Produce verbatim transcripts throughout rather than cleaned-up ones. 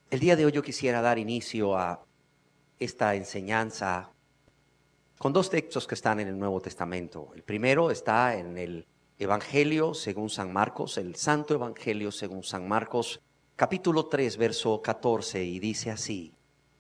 El día de hoy yo quisiera dar inicio a esta enseñanza con dos textos que están en el Nuevo Testamento. El primero está en el Evangelio según San Marcos, el Santo Evangelio según San Marcos, capítulo tres, verso catorce, y dice así: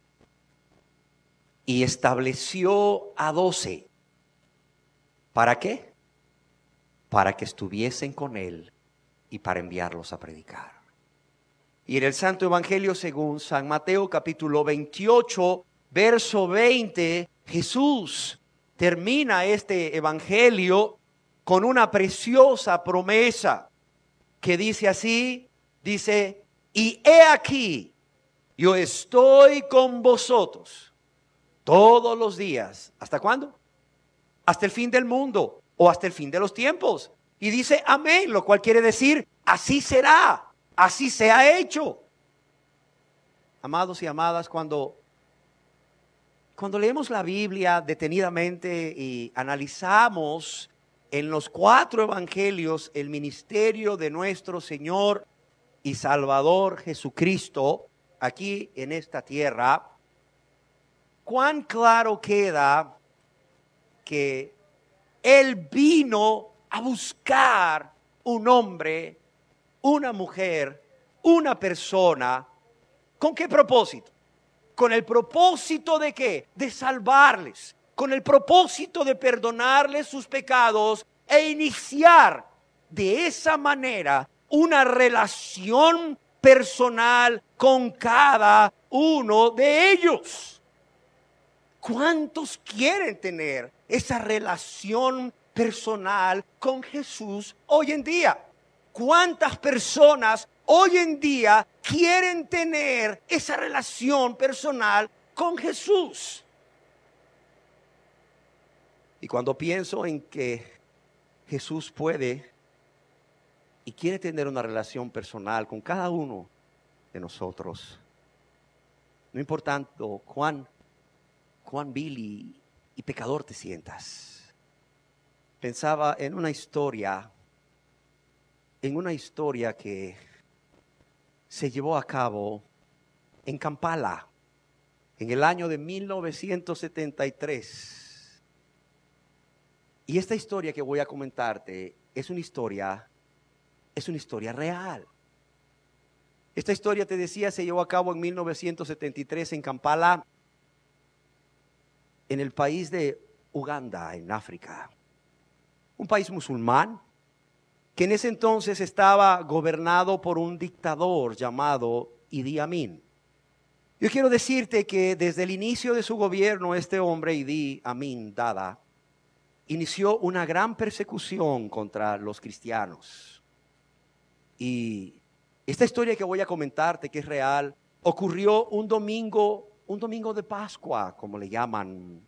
y estableció a doce. ¿Para qué? Para que estuviesen con él y para enviarlos a predicar. Y en el Santo Evangelio según San Mateo, capítulo veintiocho, verso veinte, Jesús termina este evangelio con una preciosa promesa que dice así, dice: y he aquí, yo estoy con vosotros todos los días. ¿Hasta cuándo? Hasta el fin del mundo o hasta el fin de los tiempos. Y dice amén, lo cual quiere decir así será, así se ha hecho. Amados y amadas, cuando, cuando leemos la Biblia detenidamente y analizamos en los cuatro evangelios el ministerio de nuestro Señor y Salvador Jesucristo aquí en esta tierra, cuán claro queda que Él vino a buscar un hombre, una mujer, una persona. ¿Con qué propósito? Con el propósito de qué? De salvarles, con el propósito de perdonarles sus pecados e iniciar de esa manera una relación personal con cada uno de ellos. ¿Cuántos quieren tener esa relación personal con Jesús hoy en día? ¿Cuántas personas hoy en día quieren tener esa relación personal con Jesús? Y cuando pienso en que Jesús puede y quiere tener una relación personal con cada uno de nosotros, no importando cuán, cuán vil y, y pecador te sientas, pensaba en una historia, en una historia que se llevó a cabo en Kampala en el año de mil novecientos setenta y tres. Y esta historia que voy a comentarte es una historia, es una historia real. Esta historia, te decía, se llevó a cabo en mil novecientos setenta y tres en Kampala, en el país de Uganda, en África. Un país musulmán que en ese entonces estaba gobernado por un dictador llamado Idi Amin. Yo quiero decirte que desde el inicio de su gobierno, este hombre, Idi Amin Dada, inició una gran persecución contra los cristianos. Y esta historia que voy a comentarte, que es real, ocurrió un domingo, un domingo de Pascua, como le llaman.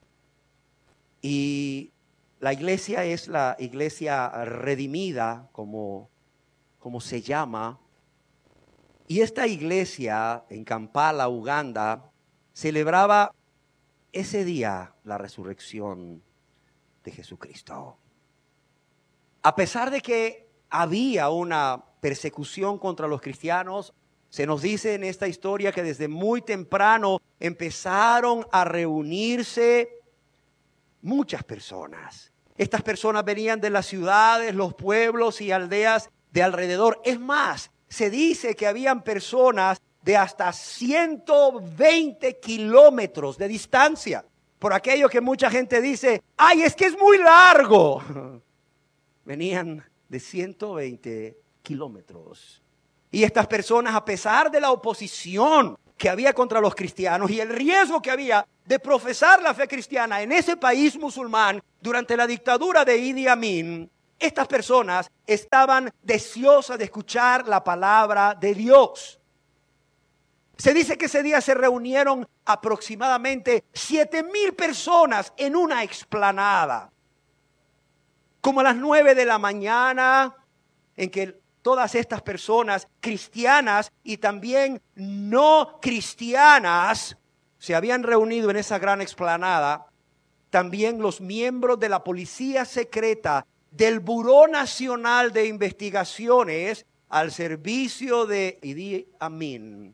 Y la iglesia es la iglesia redimida, como, como se llama. Y esta iglesia en Kampala, Uganda, celebraba ese día la resurrección de Jesucristo. A pesar de que había una persecución contra los cristianos, se nos dice en esta historia que desde muy temprano empezaron a reunirse muchas personas. Estas personas venían de las ciudades, los pueblos y aldeas de alrededor. Es más, se dice que habían personas de hasta ciento veinte kilómetros de distancia. Por aquello que mucha gente dice, ¡ay, es que es muy largo! Venían de ciento veinte kilómetros. Y estas personas, a pesar de la oposición que había contra los cristianos y el riesgo que había de profesar la fe cristiana en ese país musulmán durante la dictadura de Idi Amin, estas personas estaban deseosas de escuchar la palabra de Dios. Se dice que ese día se reunieron aproximadamente siete mil personas en una explanada. Como a las nueve de la mañana, en que todas estas personas cristianas y también no cristianas se habían reunido en esa gran explanada. También los miembros de la policía secreta del Buró Nacional de Investigaciones al servicio de Idi Amin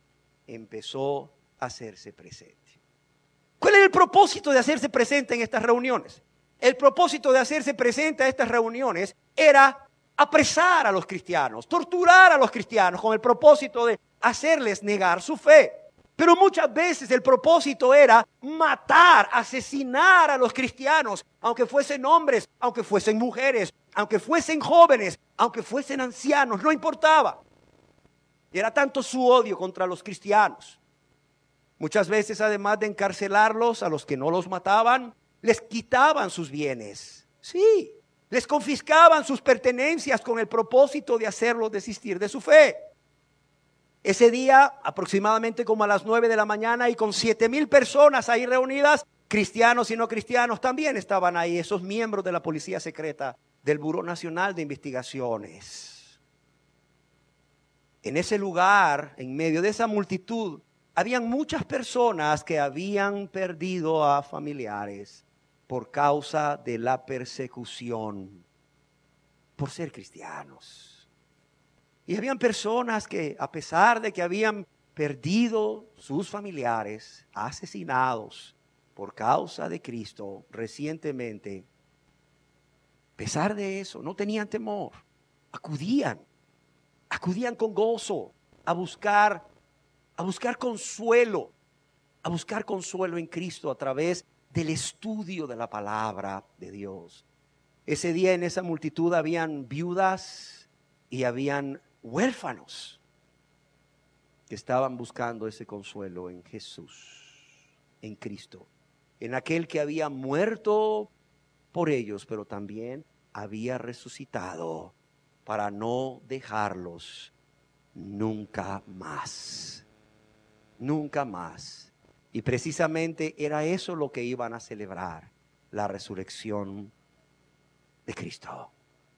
empezó a hacerse presente. ¿Cuál era el propósito de hacerse presente en estas reuniones? El propósito de hacerse presente a estas reuniones era apresar a los cristianos, torturar a los cristianos con el propósito de hacerles negar su fe. Pero muchas veces el propósito era matar, asesinar a los cristianos, aunque fuesen hombres, aunque fuesen mujeres, aunque fuesen jóvenes, aunque fuesen ancianos, no importaba. Era tanto su odio contra los cristianos. Muchas veces, además de encarcelarlos, a los que no los mataban, les quitaban sus bienes. Sí, les confiscaban sus pertenencias con el propósito de hacerlos desistir de su fe. Ese día, aproximadamente como a las nueve de la mañana, y con siete mil personas ahí reunidas, cristianos y no cristianos, también estaban ahí, esos miembros de la policía secreta del Buró Nacional de Investigaciones. En ese lugar, en medio de esa multitud, habían muchas personas que habían perdido a familiares por causa de la persecución, por ser cristianos. Y habían personas que, a pesar de que habían perdido sus familiares, asesinados por causa de Cristo recientemente, a pesar de eso, no tenían temor, acudían, acudían con gozo a buscar, a buscar consuelo, a buscar consuelo en Cristo a través del estudio de la palabra de Dios. Ese día en esa multitud habían viudas y habían huérfanos que estaban buscando ese consuelo en Jesús, en Cristo, en aquel que había muerto por ellos, pero también había resucitado para no dejarlos nunca más, nunca más. Y precisamente era eso lo que iban a celebrar, la resurrección de Cristo.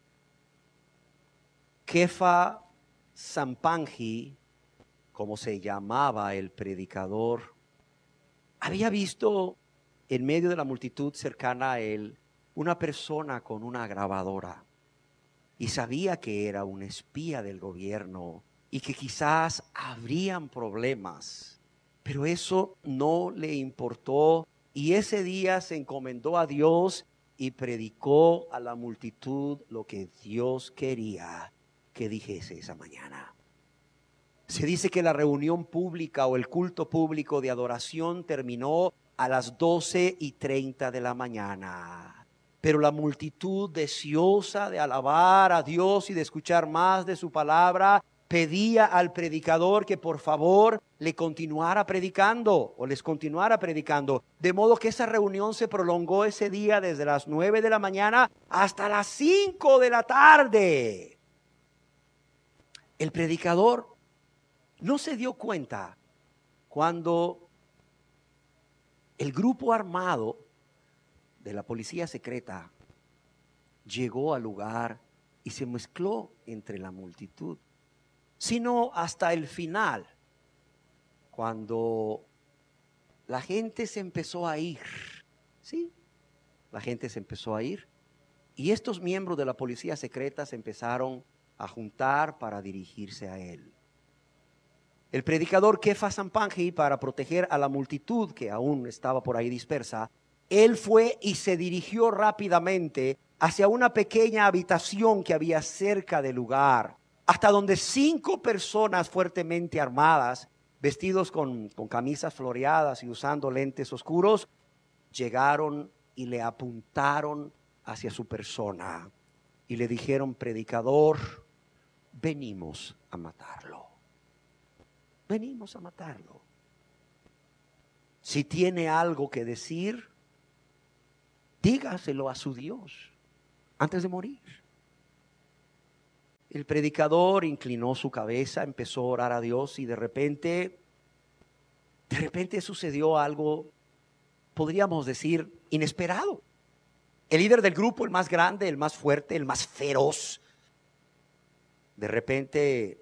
Kefa Sampangi, como se llamaba el predicador, había visto en medio de la multitud cercana a él una persona con una grabadora y sabía que era un espía del gobierno y que quizás habrían problemas, pero eso no le importó y ese día se encomendó a Dios y predicó a la multitud lo que Dios quería que dijese esa mañana. Se dice que la reunión pública o el culto público de adoración terminó a las doce y treinta de la mañana. Pero la multitud, deseosa de alabar a Dios y de escuchar más de su palabra, pedía al predicador que por favor le continuara predicando o les continuara predicando. De modo que esa reunión se prolongó ese día desde las nueve de la mañana hasta las cinco de la tarde. El predicador no se dio cuenta cuando el grupo armado de la policía secreta llegó al lugar y se mezcló entre la multitud, sino hasta el final, cuando la gente se empezó a ir, ¿sí? La gente se empezó a ir y estos miembros de la policía secreta se empezaron a juntar para dirigirse a él. El predicador Kefa Sampangi, para proteger a la multitud que aún estaba por ahí dispersa, él fue y se dirigió rápidamente hacia una pequeña habitación que había cerca del lugar, hasta donde cinco personas fuertemente armadas, vestidos con, con camisas floreadas y usando lentes oscuros, llegaron y le apuntaron hacia su persona y le dijeron: predicador, venimos a matarlo. Venimos a matarlo. Si tiene algo que decir, dígaselo a su Dios antes de morir. El predicador inclinó su cabeza, empezó a orar a Dios y de repente, de repente sucedió algo, podríamos decir, inesperado. El líder del grupo, el más grande, el más fuerte, el más feroz, de repente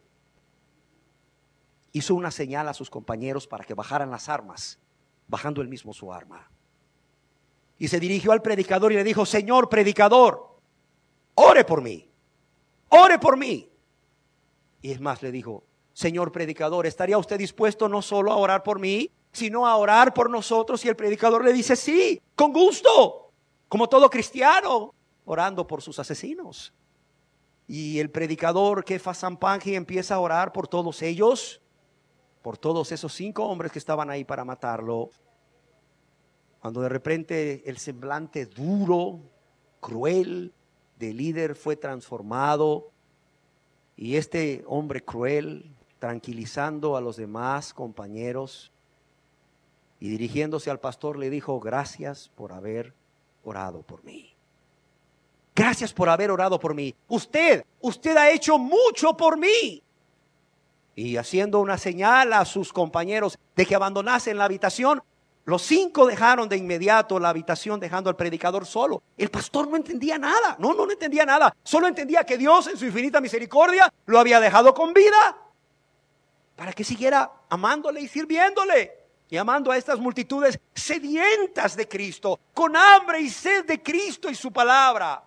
hizo una señal a sus compañeros para que bajaran las armas, bajando él mismo su arma. Y se dirigió al predicador y le dijo: Señor predicador, ore por mí, ore por mí. Y es más, le dijo: señor predicador, ¿estaría usted dispuesto no solo a orar por mí, sino a orar por nosotros? Y el predicador le dice, sí, con gusto, como todo cristiano, orando por sus asesinos. Y el predicador Kefas Sampangi empieza a orar por todos ellos, por todos esos cinco hombres que estaban ahí para matarlo. Cuando de repente el semblante duro, cruel del líder fue transformado, y este hombre cruel, tranquilizando a los demás compañeros y dirigiéndose al pastor, le dijo, gracias por haber orado por mí. Gracias por haber orado por mí. Usted, usted ha hecho mucho por mí. Y haciendo una señal a sus compañeros de que abandonasen la habitación, los cinco dejaron de inmediato la habitación, dejando al predicador solo. El pastor no entendía nada, no, no, no entendía nada. Solo entendía que Dios en su infinita misericordia lo había dejado con vida para que siguiera amándole y sirviéndole. Y amando a estas multitudes sedientas de Cristo, con hambre y sed de Cristo y su palabra.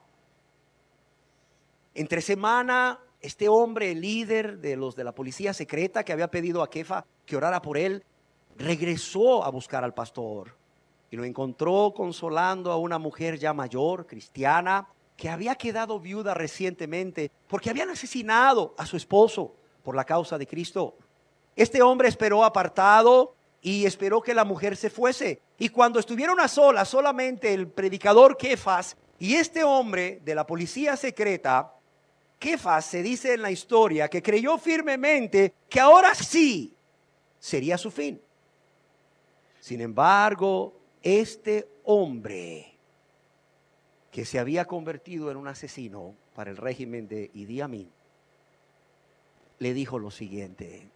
Entre semana, este hombre, el líder de los de la policía secreta que había pedido a Kefa que orara por él, regresó a buscar al pastor y lo encontró consolando a una mujer ya mayor, cristiana, que había quedado viuda recientemente porque habían asesinado a su esposo por la causa de Cristo. Este hombre esperó apartado y esperó que la mujer se fuese. Y cuando estuvieron a solas, solamente el predicador Kefas y este hombre de la policía secreta, Kefas se dice en la historia que creyó firmemente que ahora sí sería su fin. Sin embargo, este hombre que se había convertido en un asesino para el régimen de Idi Amin, le dijo lo siguiente: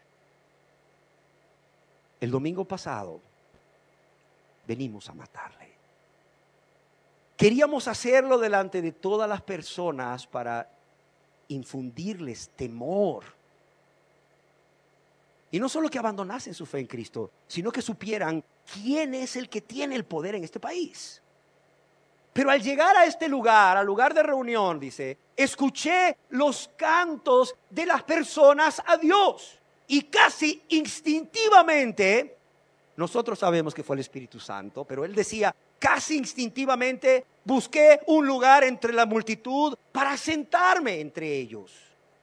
el domingo pasado venimos a matarle. Queríamos hacerlo delante de todas las personas para infundirles temor. Y no solo que abandonasen su fe en Cristo, sino que supieran quién es el que tiene el poder en este país. Pero al llegar a este lugar, al lugar de reunión, dice, escuché los cantos de las personas a Dios. Y casi instintivamente, nosotros sabemos que fue el Espíritu Santo, pero él decía, casi instintivamente busqué un lugar entre la multitud para sentarme entre ellos.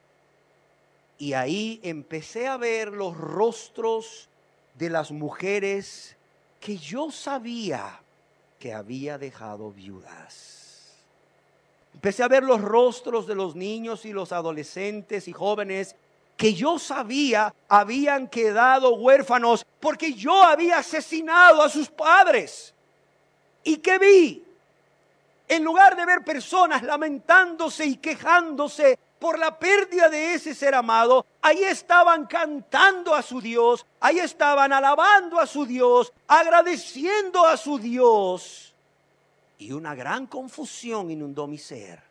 Y ahí empecé a ver los rostros de las mujeres que yo sabía que había dejado viudas. Empecé a ver los rostros de los niños y los adolescentes y jóvenes que yo sabía habían quedado huérfanos porque yo había asesinado a sus padres. ¿Y qué vi? En lugar de ver personas lamentándose y quejándose por la pérdida de ese ser amado, ahí estaban cantando a su Dios, ahí estaban alabando a su Dios, agradeciendo a su Dios. Y una gran confusión inundó mi ser.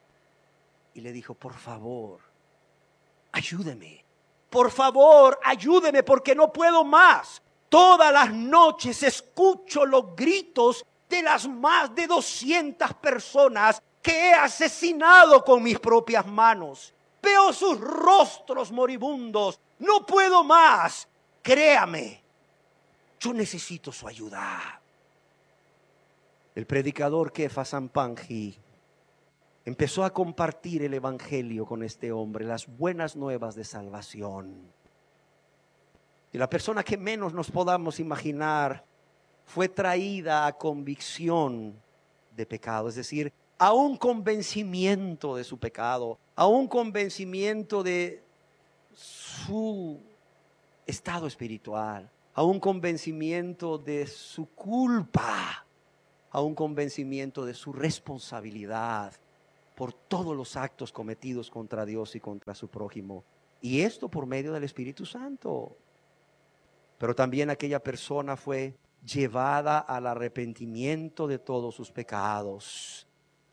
Y le dijo, por favor, ayúdeme. Por favor, ayúdeme porque no puedo más. Todas las noches escucho los gritos de las más de doscientas personas que he asesinado con mis propias manos. Veo sus rostros moribundos. No puedo más. Créame, yo necesito su ayuda. El predicador Kefas Sampangi empezó a compartir el evangelio con este hombre, las buenas nuevas de salvación. Y la persona que menos nos podamos imaginar fue traída a convicción de pecado, es decir, a un convencimiento de su pecado, a un convencimiento de su estado espiritual, a un convencimiento de su culpa, a un convencimiento de su responsabilidad por todos los actos cometidos contra Dios y contra su prójimo. Y esto por medio del Espíritu Santo. Pero también aquella persona fue llevada al arrepentimiento de todos sus pecados.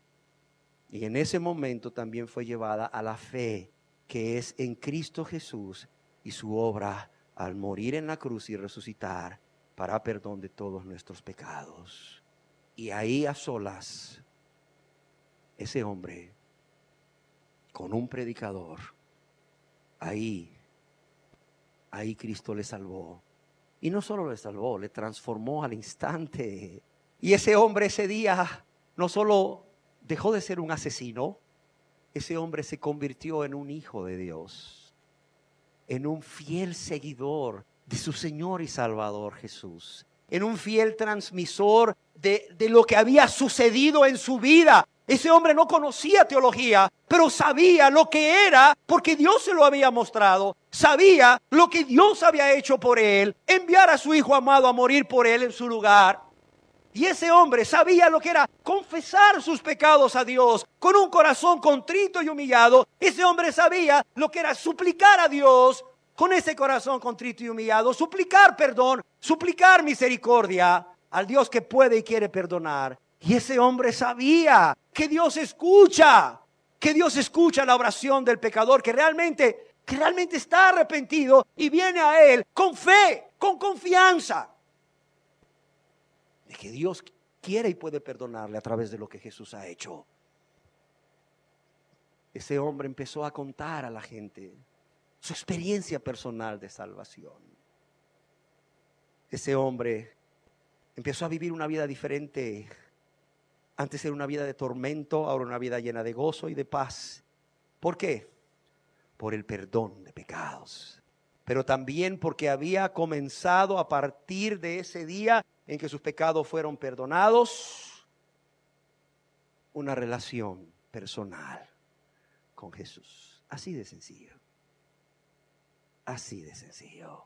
Y en ese momento también fue llevada a la fe que es en Cristo Jesús y su obra al morir en la cruz y resucitar para perdón de todos nuestros pecados. Y ahí a solas, ese hombre con un predicador, ahí ahí Cristo le salvó. Y no solo le salvó, le transformó al instante. Y ese hombre ese día no solo dejó de ser un asesino, ese hombre se convirtió en un hijo de Dios, en un fiel seguidor de su Señor y Salvador Jesús, en un fiel transmisor de, de lo que había sucedido en su vida. Ese hombre no conocía teología, pero sabía lo que era porque Dios se lo había mostrado. Sabía lo que Dios había hecho por él, enviar a su Hijo amado a morir por él en su lugar. Y ese hombre sabía lo que era confesar sus pecados a Dios con un corazón contrito y humillado. Ese hombre sabía lo que era suplicar a Dios con ese corazón contrito y humillado, suplicar perdón, suplicar misericordia al Dios que puede y quiere perdonar. Y ese hombre sabía que Dios escucha, que Dios escucha la oración del pecador, que realmente, que realmente está arrepentido y viene a Él con fe, con confianza, de que Dios quiere y puede perdonarle a través de lo que Jesús ha hecho. Ese hombre empezó a contar a la gente su experiencia personal de salvación. Ese hombre empezó a vivir una vida diferente. Antes era una vida de tormento, ahora una vida llena de gozo y de paz. ¿Por qué? Por el perdón de pecados. Pero también porque había comenzado a partir de ese día en que sus pecados fueron perdonados, una relación personal con Jesús. Así de sencillo. Así de sencillo.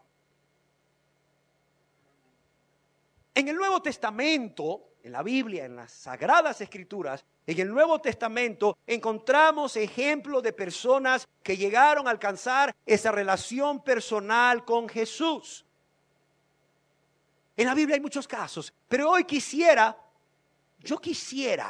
En el Nuevo Testamento, en la Biblia, en las Sagradas Escrituras, en el Nuevo Testamento encontramos ejemplos de personas que llegaron a alcanzar esa relación personal con Jesús. En la Biblia hay muchos casos, pero hoy quisiera, yo quisiera,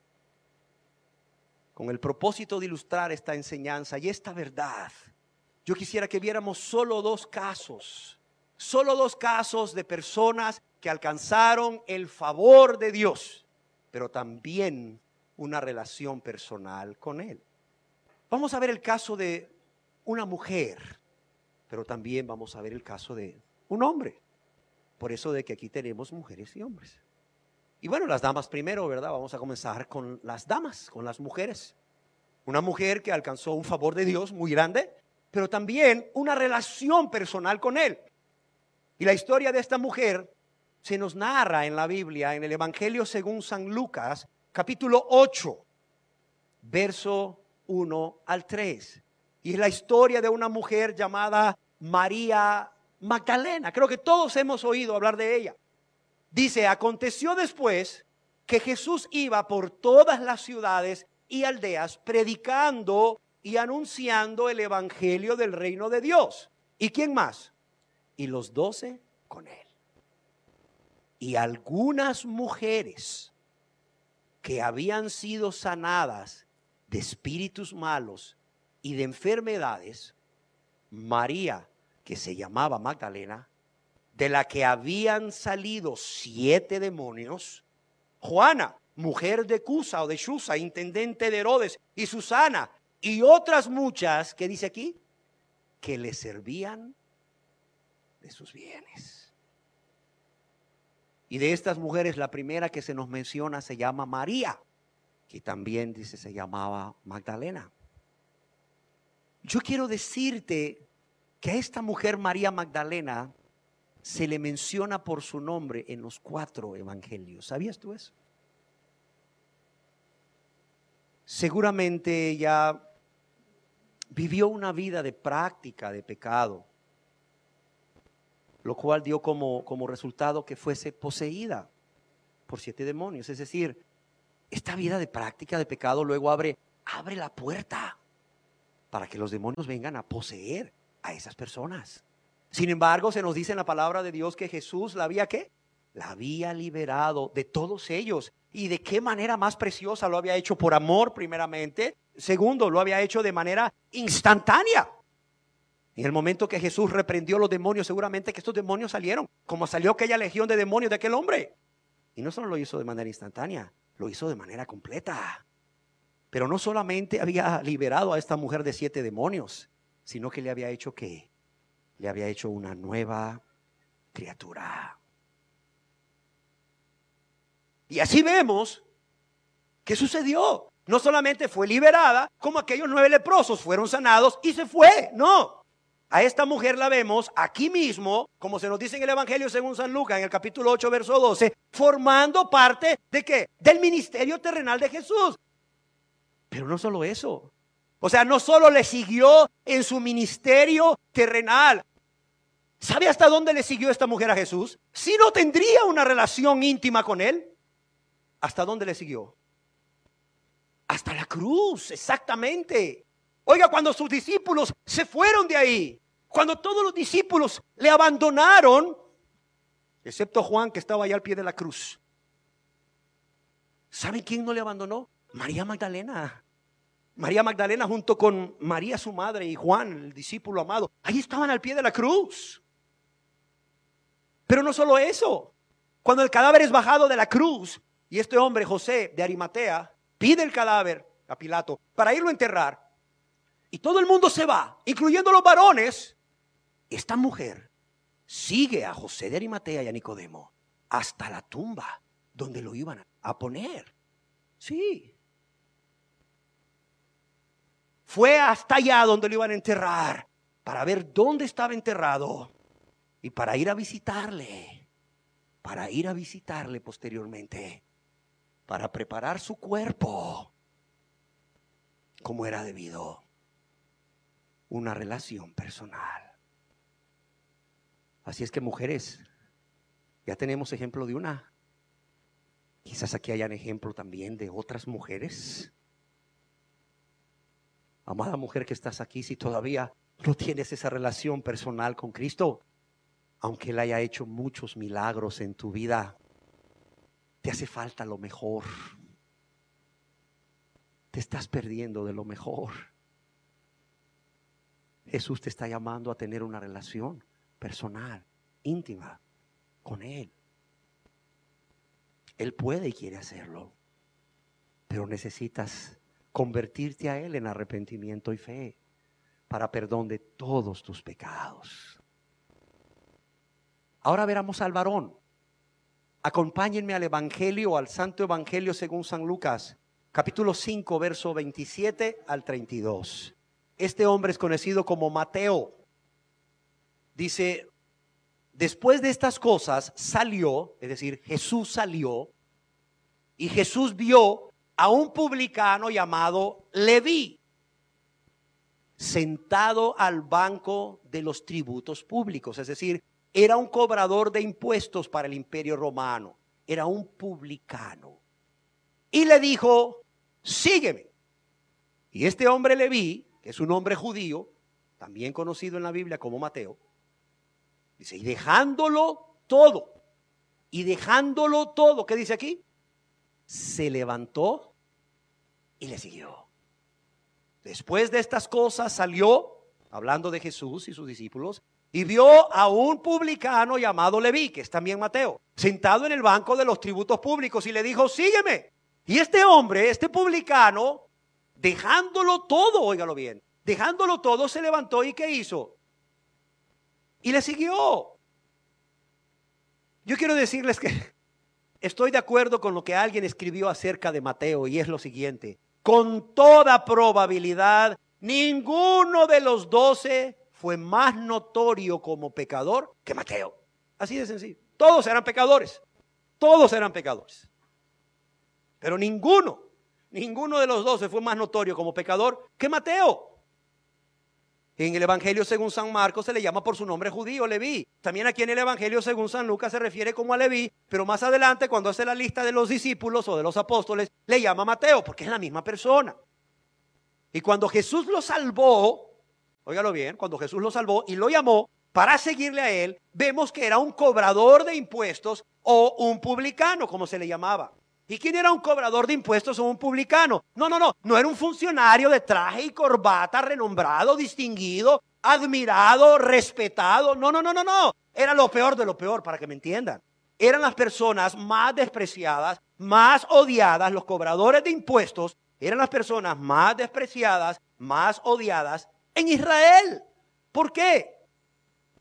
con el propósito de ilustrar esta enseñanza y esta verdad, yo quisiera que viéramos solo dos casos, solo dos casos de personas que alcanzaron el favor de Dios, pero también una relación personal con Él. Vamos a ver el caso de una mujer, pero también vamos a ver el caso de un hombre. Por eso de que aquí tenemos mujeres y hombres. Y bueno, las damas primero, ¿verdad? Vamos a comenzar con las damas, con las mujeres. Una mujer que alcanzó un favor de Dios muy grande, pero también una relación personal con Él. Y la historia de esta mujer se nos narra en la Biblia, en el Evangelio según San Lucas, capítulo ocho, verso uno al tres. Y es la historia de una mujer llamada María Magdalena. Creo que todos hemos oído hablar de ella. Dice, aconteció después que Jesús iba por todas las ciudades y aldeas predicando y anunciando el evangelio del reino de Dios. ¿Y quién más? Y los doce con él. Y algunas mujeres que habían sido sanadas de espíritus malos y de enfermedades, María, que se llamaba Magdalena, de la que habían salido siete demonios, Juana, mujer de Cusa o de Chuza, intendente de Herodes, y Susana, y otras muchas, ¿qué dice aquí? Que le servían de sus bienes. Y de estas mujeres, la primera que se nos menciona se llama María, que también dice se llamaba Magdalena. Yo quiero decirte que a esta mujer María Magdalena se le menciona por su nombre en los cuatro evangelios. ¿Sabías tú eso? Seguramente ella vivió una vida de práctica de pecado, lo cual dio como, como resultado que fuese poseída por siete demonios. Es decir, esta vida de práctica de pecado luego abre, abre la puerta para que los demonios vengan a poseer a esas personas. Sin embargo, se nos dice en la palabra de Dios que Jesús la había ¿qué? La había liberado de todos ellos. ¿Y de qué manera más preciosa? Lo había hecho por amor primeramente. Segundo, lo había hecho de manera instantánea. En el momento que Jesús reprendió los demonios, seguramente que estos demonios salieron, como salió aquella legión de demonios de aquel hombre. Y no solo lo hizo de manera instantánea, lo hizo de manera completa. Pero no solamente había liberado a esta mujer de siete demonios, sino que le había hecho ¿qué? le había hecho una nueva criatura. Y así vemos qué sucedió. No solamente fue liberada, como aquellos nueve leprosos fueron sanados y se fue. No. A esta mujer la vemos aquí mismo, como se nos dice en el Evangelio según San Lucas, en el capítulo ocho, verso doce, formando parte ¿de qué? Del ministerio terrenal de Jesús. Pero no solo eso. O sea, no solo le siguió en su ministerio terrenal. ¿Sabe hasta dónde le siguió esta mujer a Jesús? Si no tendría una relación íntima con él. ¿Hasta dónde le siguió? Hasta la cruz, exactamente. Oiga, cuando sus discípulos se fueron de ahí, cuando todos los discípulos le abandonaron, excepto Juan que estaba allá al pie de la cruz. ¿Saben quién no le abandonó? María Magdalena. María Magdalena junto con María su madre y Juan, el discípulo amado. Ahí estaban al pie de la cruz. Pero no solo eso. Cuando el cadáver es bajado de la cruz y este hombre, José de Arimatea, pide el cadáver a Pilato para irlo a enterrar, y todo el mundo se va, incluyendo los varones, esta mujer sigue a José de Arimatea y a Nicodemo hasta la tumba donde lo iban a poner. Sí. Fue hasta allá donde lo iban a enterrar para ver dónde estaba enterrado y para ir a visitarle, para ir a visitarle posteriormente, para preparar su cuerpo como era debido. Una relación personal. Así es que, mujeres, ya tenemos ejemplo de una. Quizás aquí hayan ejemplo también de otras mujeres. Amada mujer que estás aquí, si todavía no tienes esa relación personal con Cristo, aunque Él haya hecho muchos milagros en tu vida, te hace falta lo mejor. Te estás perdiendo de lo mejor. Jesús te está llamando a tener una relación personal, íntima, con Él. Él puede y quiere hacerlo, pero necesitas convertirte a Él en arrepentimiento y fe para perdón de todos tus pecados. Ahora veremos al varón. Acompáñenme al Evangelio, al Santo Evangelio según San Lucas, capítulo cinco, verso veintisiete al treinta y dos. Este hombre es conocido como Mateo. Dice, después de estas cosas salió, es decir, Jesús salió, y Jesús vio a un publicano llamado Leví, sentado al banco de los tributos públicos. Es decir, era un cobrador de impuestos para el imperio romano. Era un publicano. Y le dijo, sígueme. Y este hombre Leví, que es un hombre judío, también conocido en la Biblia como Mateo, dice, y dejándolo todo, y dejándolo todo, ¿qué dice aquí? Se levantó y le siguió. Después de estas cosas salió, hablando de Jesús y sus discípulos, y vio a un publicano llamado Leví, que es también Mateo, sentado en el banco de los tributos públicos, y le dijo, sígueme. Y este hombre, este publicano, dejándolo todo, óigalo bien, dejándolo todo, se levantó y ¿qué hizo? Y le siguió. Yo quiero decirles que estoy de acuerdo con lo que alguien escribió acerca de Mateo, y es lo siguiente: con toda probabilidad, ninguno de los doce fue más notorio como pecador que Mateo. Así de sencillo. Todos eran pecadores. Todos eran pecadores. Pero ninguno, ninguno de los doce fue más notorio como pecador que Mateo. En el Evangelio según San Marcos se le llama por su nombre judío, Leví. También aquí en el Evangelio según San Lucas se refiere como a Leví, pero más adelante cuando hace la lista de los discípulos o de los apóstoles, le llama Mateo, porque es la misma persona. Y cuando Jesús lo salvó, óigalo bien, cuando Jesús lo salvó y lo llamó para seguirle a él, vemos que era un cobrador de impuestos o un publicano, como se le llamaba. ¿Y quién era un cobrador de impuestos o un publicano? No, no, no, no era un funcionario de traje y corbata renombrado, distinguido, admirado, respetado. No, no, no, no, no. Era lo peor de lo peor, para que me entiendan. Eran las personas más despreciadas, más odiadas. Los cobradores de impuestos eran las personas más despreciadas, más odiadas en Israel. ¿Por qué?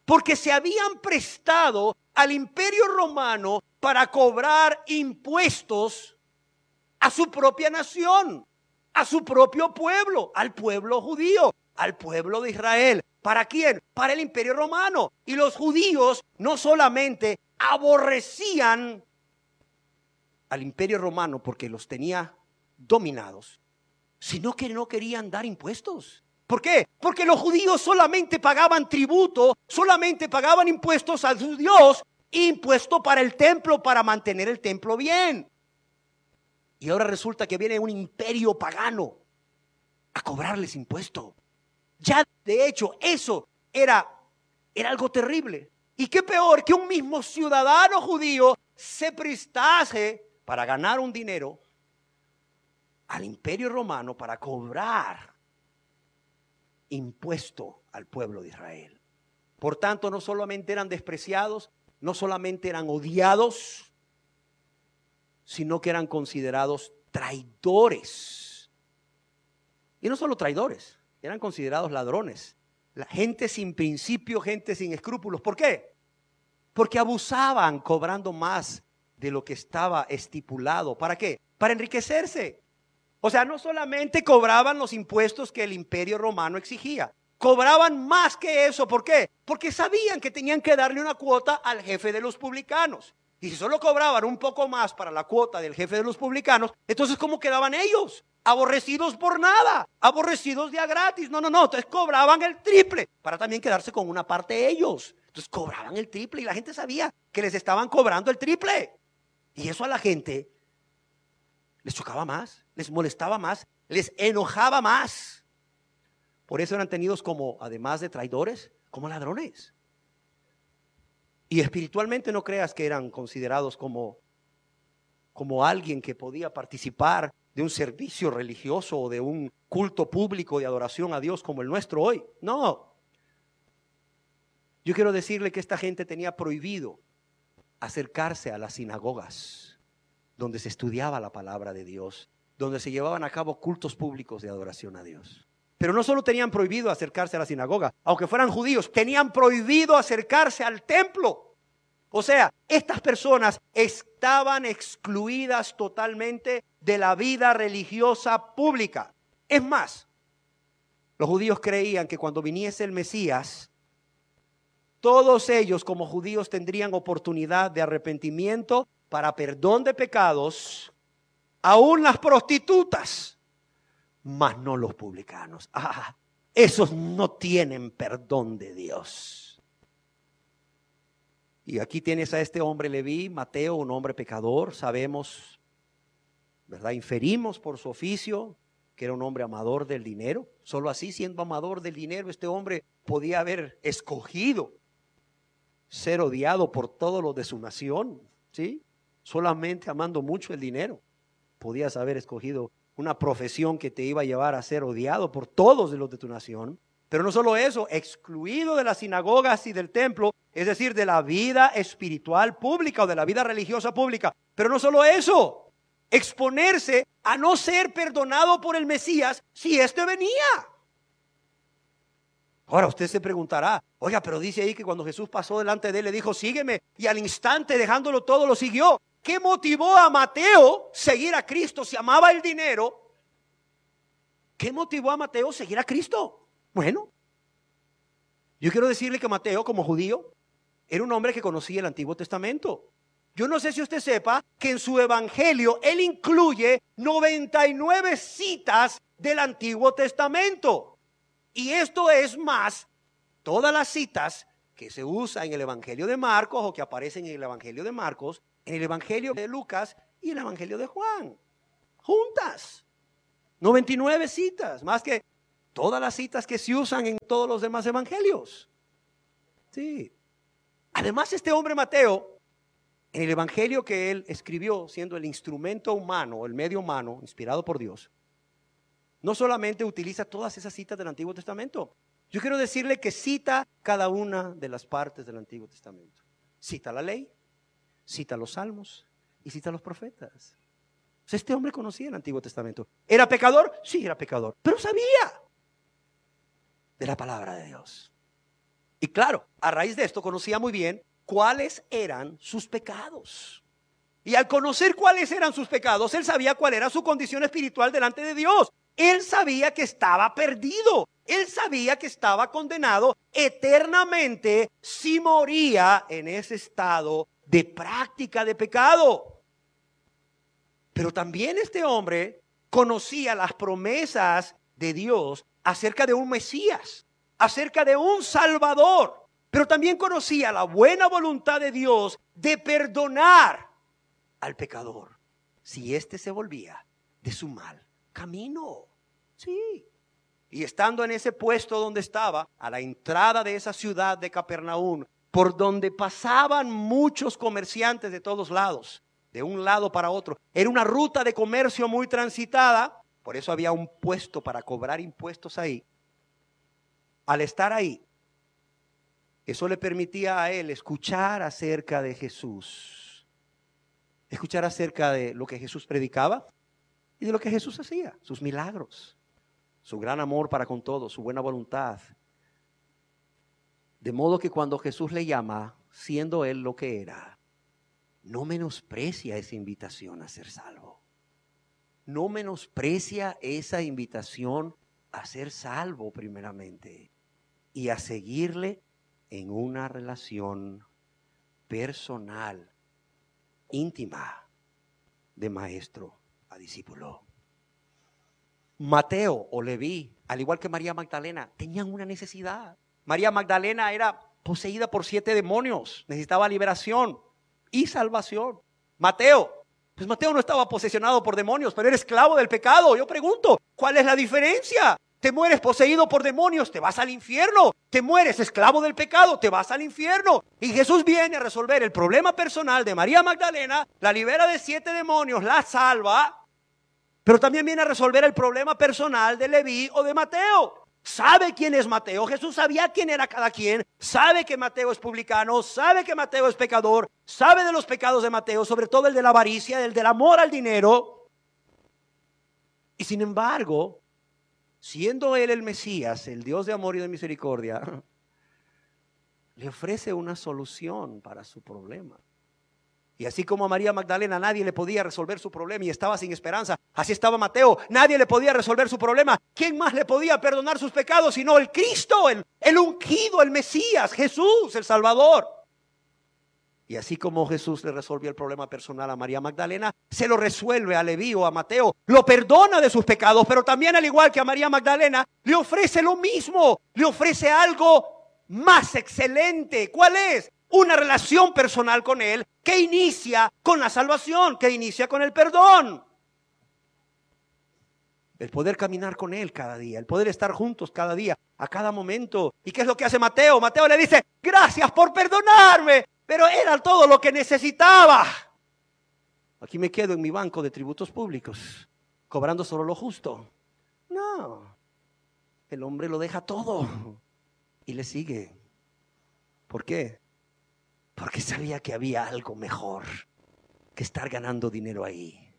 Porque se habían prestado al Imperio Romano para cobrar impuestos a su propia nación, a su propio pueblo, al pueblo judío, al pueblo de Israel. ¿Para quién? Para el Imperio Romano. Y los judíos no solamente aborrecían al Imperio Romano porque los tenía dominados, sino que no querían dar impuestos. ¿Por qué? Porque los judíos solamente pagaban tributo, solamente pagaban impuestos a su Dios, impuesto para el templo, para mantener el templo bien. Y ahora resulta que viene un imperio pagano a cobrarles impuesto. Ya de hecho eso era, era algo terrible. Y qué peor que un mismo ciudadano judío se prestase para ganar un dinero al Imperio Romano para cobrar impuesto al pueblo de Israel. Por tanto, no solamente eran despreciados, no solamente eran odiados, sino que eran considerados traidores. Y no solo traidores, eran considerados ladrones. La gente sin principio, gente sin escrúpulos. ¿Por qué? Porque abusaban cobrando más de lo que estaba estipulado. ¿Para qué? Para enriquecerse. O sea, no solamente cobraban los impuestos que el Imperio Romano exigía, cobraban más que eso. ¿Por qué? Porque sabían que tenían que darle una cuota al jefe de los publicanos. Y si solo cobraban un poco más para la cuota del jefe de los publicanos, entonces ¿cómo quedaban ellos? Aborrecidos por nada, aborrecidos de a gratis. No, no, no, entonces cobraban el triple para también quedarse con una parte de ellos. Entonces cobraban el triple y la gente sabía que les estaban cobrando el triple. Y eso a la gente les chocaba más, les molestaba más, les enojaba más. Por eso eran tenidos como, además de traidores, como ladrones. Y espiritualmente no creas que eran considerados como, como alguien que podía participar de un servicio religioso o de un culto público de adoración a Dios como el nuestro hoy. No. Yo quiero decirle que esta gente tenía prohibido acercarse a las sinagogas donde se estudiaba la palabra de Dios, donde se llevaban a cabo cultos públicos de adoración a Dios. Pero no solo tenían prohibido acercarse a la sinagoga, aunque fueran judíos, tenían prohibido acercarse al templo. O sea, estas personas estaban excluidas totalmente de la vida religiosa pública. Es más, los judíos creían que cuando viniese el Mesías, todos ellos como judíos tendrían oportunidad de arrepentimiento para perdón de pecados, aún las prostitutas, mas no los publicanos. Ah, esos no tienen perdón de Dios. Y aquí tienes a este hombre Leví, Mateo, un hombre pecador. Sabemos, ¿verdad? Inferimos por su oficio que era un hombre amador del dinero. Solo así, siendo amador del dinero, este hombre podía haber escogido ser odiado por todos los de su nación, ¿sí? Solamente amando mucho el dinero, podías haber escogido una profesión que te iba a llevar a ser odiado por todos de los de tu nación. Pero no solo eso, excluido de las sinagogas y del templo, es decir, de la vida espiritual pública o de la vida religiosa pública. Pero no solo eso, exponerse a no ser perdonado por el Mesías si éste venía. Ahora usted se preguntará, oiga, pero dice ahí que cuando Jesús pasó delante de él le dijo, sígueme, y al instante dejándolo todo lo siguió. ¿Qué motivó a Mateo seguir a Cristo si amaba el dinero? ¿Qué motivó a Mateo seguir a Cristo? Bueno, yo quiero decirle que Mateo, como judío, era un hombre que conocía el Antiguo Testamento. Yo no sé si usted sepa que en su evangelio él incluye noventa y nueve citas del Antiguo Testamento. Y esto es más, todas las citas que se usan en el evangelio de Marcos o que aparecen en el evangelio de Marcos, en el evangelio de Lucas y el evangelio de Juan, juntas. noventa y nueve citas, más que todas las citas que se usan en todos los demás evangelios. Sí. Además, este hombre Mateo, en el evangelio que él escribió, siendo el instrumento humano, el medio humano, inspirado por Dios, no solamente utiliza todas esas citas del Antiguo Testamento. Yo quiero decirle que cita cada una de las partes del Antiguo Testamento. Cita la ley, cita los salmos y cita los profetas. O sea, este hombre conocía el Antiguo Testamento. ¿Era pecador? Sí, era pecador, pero sabía de la palabra de Dios. Y claro, a raíz de esto conocía muy bien cuáles eran sus pecados. Y al conocer cuáles eran sus pecados, él sabía cuál era su condición espiritual delante de Dios. Él sabía que estaba perdido. Él sabía que estaba condenado eternamente si moría en ese estado de práctica de pecado. Pero también este hombre conocía las promesas de Dios acerca de un Mesías, acerca de un Salvador. Pero también conocía la buena voluntad de Dios de perdonar al pecador si éste se volvía de su mal camino. Sí. Y estando en ese puesto donde estaba, a la entrada de esa ciudad de Capernaum, por donde pasaban muchos comerciantes de todos lados, de un lado para otro, era una ruta de comercio muy transitada, por eso había un puesto para cobrar impuestos ahí. Al estar ahí, eso le permitía a él escuchar acerca de Jesús, escuchar acerca de lo que Jesús predicaba y de lo que Jesús hacía, sus milagros, su gran amor para con todos, su buena voluntad. De modo que cuando Jesús le llama, siendo él lo que era, no menosprecia esa invitación a ser salvo. No menosprecia esa invitación a ser salvo primeramente y a seguirle en una relación personal, íntima, de maestro a discípulo. Mateo o Leví, al igual que María Magdalena, tenían una necesidad. María Magdalena era poseída por siete demonios, necesitaba liberación y salvación. Mateo, pues Mateo no estaba posesionado por demonios, pero era esclavo del pecado. Yo pregunto, ¿cuál es la diferencia? Te mueres poseído por demonios, te vas al infierno. Te mueres esclavo del pecado, te vas al infierno. Y Jesús viene a resolver el problema personal de María Magdalena, la libera de siete demonios, la salva. Pero también viene a resolver el problema personal de Leví o de Mateo. Sabe quién es Mateo. Jesús sabía quién era cada quien. Sabe que Mateo es publicano. Sabe que Mateo es pecador. Sabe de los pecados de Mateo, sobre todo el de la avaricia, el del amor al dinero. Y sin embargo, siendo él el Mesías, el Dios de amor y de misericordia, le ofrece una solución para su problema. Y así como a María Magdalena nadie le podía resolver su problema y estaba sin esperanza, así estaba Mateo, nadie le podía resolver su problema. ¿Quién más le podía perdonar sus pecados sino el Cristo, el, el ungido, el Mesías, Jesús, el Salvador? Y así como Jesús le resolvió el problema personal a María Magdalena, se lo resuelve a Leví o a Mateo, lo perdona de sus pecados, pero también al igual que a María Magdalena, le ofrece lo mismo, le ofrece algo más excelente. ¿Cuál es? Una relación personal con Él que inicia con la salvación, que inicia con el perdón. El poder caminar con Él cada día, el poder estar juntos cada día, a cada momento. ¿Y qué es lo que hace Mateo? Mateo le dice, gracias por perdonarme, pero era todo lo que necesitaba. Aquí me quedo en mi banco de tributos públicos, cobrando solo lo justo. No, el hombre lo deja todo y le sigue. ¿Por qué? Porque sabía que había algo mejor que estar ganando dinero ahí.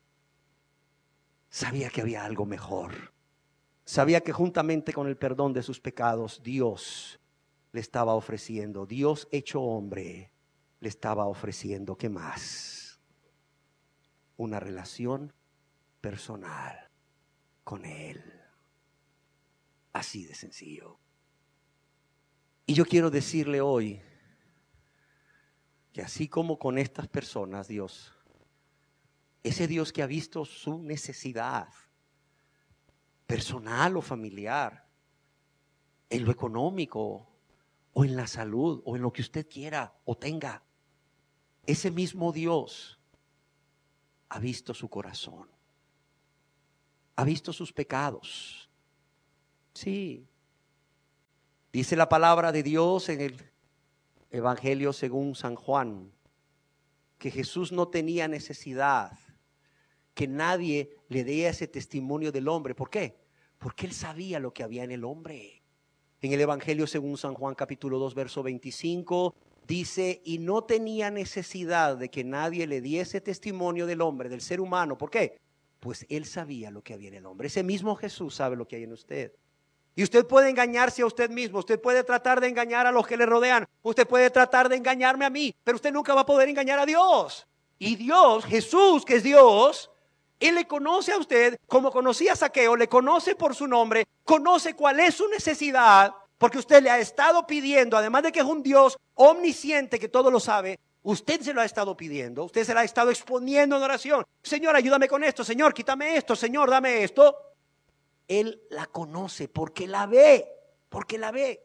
Sabía que había algo mejor. Sabía que juntamente con el perdón de sus pecados, Dios le estaba ofreciendo, Dios hecho hombre, le estaba ofreciendo, ¿qué más? Una relación personal con Él. Así de sencillo. Y yo quiero decirle hoy, que así como con estas personas, Dios, ese Dios que ha visto su necesidad personal o familiar, en lo económico o en la salud o en lo que usted quiera o tenga, ese mismo Dios ha visto su corazón, ha visto sus pecados. Sí, dice la palabra de Dios en el Evangelio según San Juan, que Jesús no tenía necesidad que nadie le dé ese testimonio del hombre. ¿Por qué? Porque Él sabía lo que había en el hombre. En el Evangelio según San Juan capítulo dos verso veinticinco dice, y no tenía necesidad de que nadie le diese testimonio del hombre, del ser humano. ¿Por qué? Pues Él sabía lo que había en el hombre. Ese mismo Jesús sabe lo que hay en usted. Y usted puede engañarse a usted mismo, usted puede tratar de engañar a los que le rodean, usted puede tratar de engañarme a mí, pero usted nunca va a poder engañar a Dios. Y Dios, Jesús, que es Dios, Él le conoce a usted como conocía a Zaqueo, le conoce por su nombre, conoce cuál es su necesidad, porque usted le ha estado pidiendo, además de que es un Dios omnisciente que todo lo sabe, usted se lo ha estado pidiendo, usted se lo ha estado exponiendo en oración. Señor, ayúdame con esto, Señor, quítame esto, Señor, dame esto. Él la conoce porque la ve, porque la ve.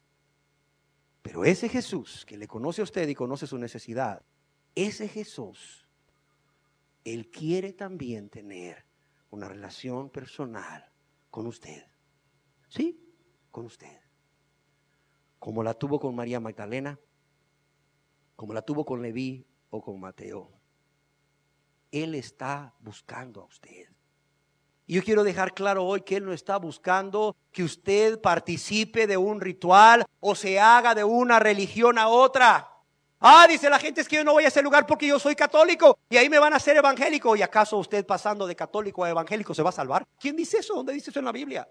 Pero ese Jesús que le conoce a usted y conoce su necesidad, ese Jesús, Él quiere también tener una relación personal con usted. ¿Sí? Con usted. Como la tuvo con María Magdalena, como la tuvo con Leví o con Mateo. Él está buscando a usted. Y yo quiero dejar claro hoy que Él no está buscando que usted participe de un ritual o se haga de una religión a otra. Ah, dice la gente, es que yo no voy a ese lugar porque yo soy católico y ahí me van a hacer evangélico. ¿Y acaso usted pasando de católico a evangélico se va a salvar? ¿Quién dice eso? ¿Dónde dice eso en la Biblia?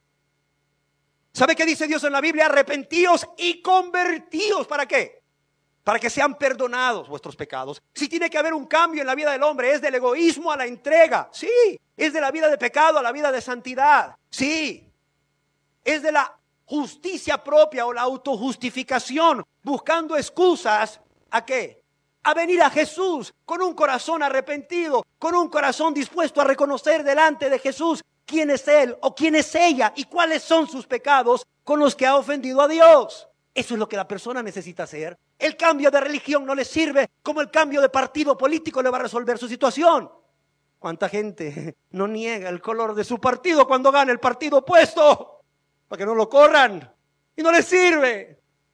¿Sabe qué dice Dios en la Biblia? Arrepentíos y convertíos. ¿Para qué? Para que sean perdonados vuestros pecados. Si tiene que haber un cambio en la vida del hombre, es del egoísmo a la entrega. Sí. Es de la vida de pecado a la vida de santidad. Sí. Es de la justicia propia o la autojustificación, buscando excusas. ¿A qué? A venir a Jesús con un corazón arrepentido, con un corazón dispuesto a reconocer delante de Jesús quién es Él o quién es ella y cuáles son sus pecados con los que ha ofendido a Dios. Eso es lo que la persona necesita hacer. El cambio de religión no le sirve como el cambio de partido político le va a resolver su situación. ¿Cuánta gente no niega el color de su partido cuando gana el partido opuesto? Para que no lo corran. Y no le sirve.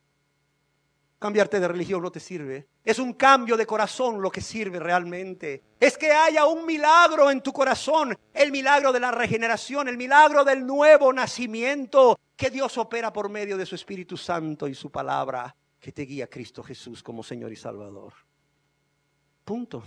Cambiarte de religión no te sirve. Es un cambio de corazón lo que sirve realmente. Es que haya un milagro en tu corazón. El milagro de la regeneración. El milagro del nuevo nacimiento. Que Dios opera por medio de su Espíritu Santo y su palabra. Que te guía a Cristo Jesús como Señor y Salvador. Punto.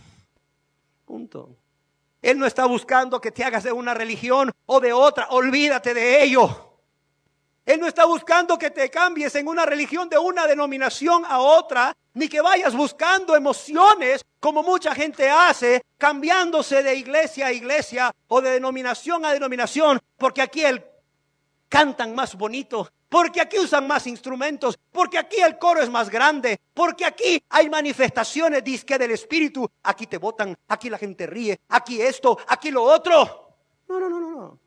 Punto. Él no está buscando que te hagas de una religión o de otra. Olvídate de ello. Él no está buscando que te cambies en una religión de una denominación a otra, ni que vayas buscando emociones como mucha gente hace, cambiándose de iglesia a iglesia o de denominación a denominación, porque aquí el cantan más bonito, porque aquí usan más instrumentos, porque aquí el coro es más grande, porque aquí hay manifestaciones disque del Espíritu. Aquí te botan, aquí la gente ríe, aquí esto, aquí lo otro. No, no, no, no, no.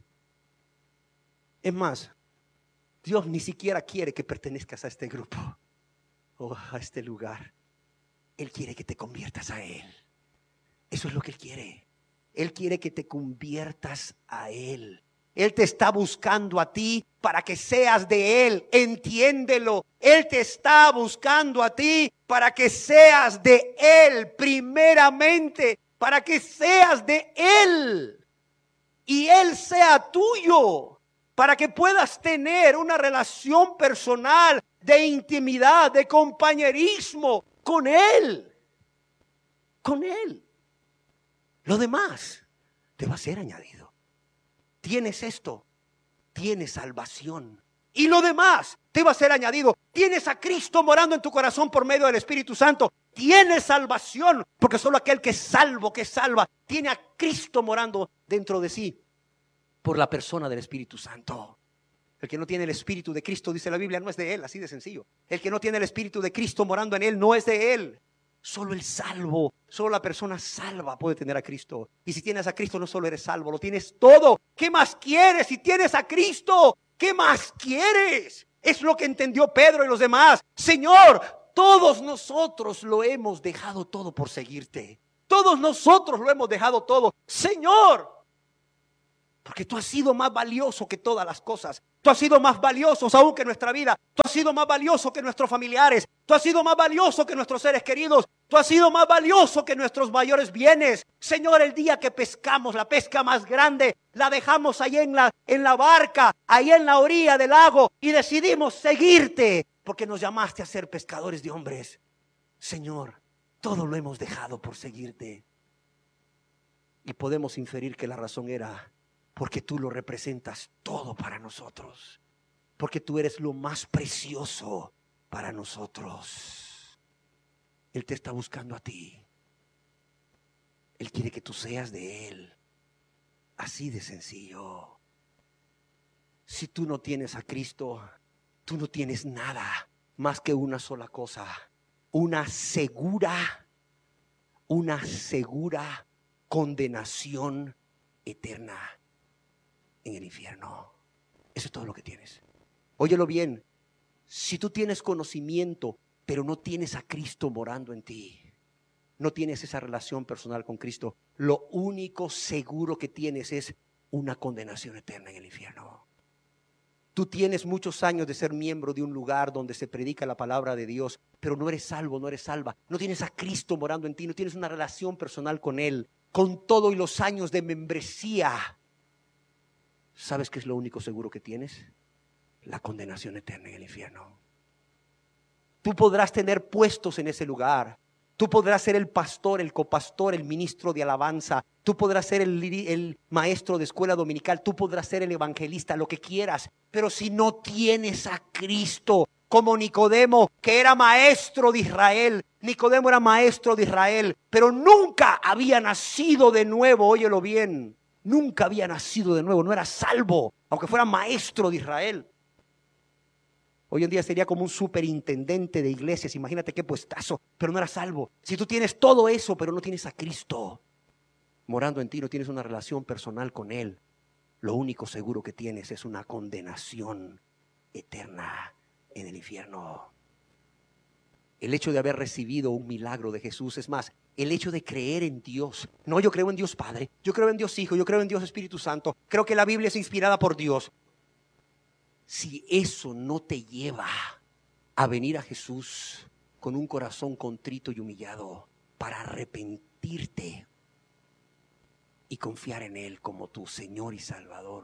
Es más, Dios ni siquiera quiere que pertenezcas a este grupo o a este lugar. Él quiere que te conviertas a Él. Eso es lo que Él quiere. Él quiere que te conviertas a Él. Él te está buscando a ti para que seas de Él. Entiéndelo. Él te está buscando a ti para que seas de Él primeramente. Para que seas de Él. Y Él sea tuyo. Para que puedas tener una relación personal de intimidad, de compañerismo con Él. Con Él. Lo demás te va a ser añadido. Tienes esto, tienes salvación. Y lo demás te va a ser añadido. Tienes a Cristo morando en tu corazón por medio del Espíritu Santo. Tienes salvación, porque solo aquel que es salvo, que salva, tiene a Cristo morando dentro de sí por la persona del Espíritu Santo. El que no tiene el Espíritu de Cristo, dice la Biblia, no es de Él, así de sencillo. El que no tiene el Espíritu de Cristo morando en Él, no es de Él. Solo el salvo, solo la persona salva puede tener a Cristo. Y si tienes a Cristo no solo eres salvo, lo tienes todo. ¿Qué más quieres si tienes a Cristo? ¿Qué más quieres? Es lo que entendió Pedro y los demás. Señor, todos nosotros lo hemos dejado todo por seguirte. Todos nosotros lo hemos dejado todo. Señor, porque tú has sido más valioso que todas las cosas. Tú has sido más valioso aún que nuestra vida. Tú has sido más valioso que nuestros familiares. Tú has sido más valioso que nuestros seres queridos. Tú has sido más valioso que nuestros mayores bienes. Señor, el día que pescamos la pesca más grande, la dejamos ahí en la, en la barca, ahí en la orilla del lago y decidimos seguirte porque nos llamaste a ser pescadores de hombres. Señor, todo lo hemos dejado por seguirte. Y podemos inferir que la razón era porque tú lo representas todo para nosotros. porque tú eres lo más precioso para nosotros. Él te está buscando a ti. Él quiere que tú seas de Él. Así de sencillo. Si tú no tienes a Cristo, tú no tienes nada más que una sola cosa. Una segura, una segura condenación eterna en el infierno. Eso es todo lo que tienes. Óyelo bien. Si tú tienes conocimiento, pero no tienes a Cristo morando en ti, no tienes esa relación personal con Cristo, lo único seguro que tienes es una condenación eterna en el infierno. Tú tienes muchos años de ser miembro de un lugar donde se predica la palabra de Dios, pero no eres salvo, no eres salva. No tienes a Cristo morando en ti, no tienes una relación personal con Él. Con todo y los años de membresía, ¿sabes qué es lo único seguro que tienes? La condenación eterna en el infierno. Tú podrás tener puestos en ese lugar. Tú podrás ser el pastor, el copastor, el ministro de alabanza. Tú podrás ser el, el maestro de escuela dominical. Tú podrás ser el evangelista, lo que quieras. Pero si no tienes a Cristo, como Nicodemo, que era maestro de Israel. Nicodemo era maestro de Israel, pero nunca había nacido de nuevo. Óyelo bien. Nunca había nacido de nuevo. No era salvo, aunque fuera maestro de Israel. Hoy en día sería como un superintendente de iglesias. Imagínate qué puestazo, pero no era salvo. Si tú tienes todo eso, pero no tienes a Cristo morando en ti, no tienes una relación personal con Él, lo único seguro que tienes es una condenación eterna en el infierno. El hecho de haber recibido un milagro de Jesús, es más, el hecho de creer en Dios. No, yo creo en Dios Padre, yo creo en Dios Hijo, yo creo en Dios Espíritu Santo. Creo que la Biblia es inspirada por Dios. Si eso no te lleva a venir a Jesús con un corazón contrito y humillado para arrepentirte y confiar en Él como tu Señor y Salvador,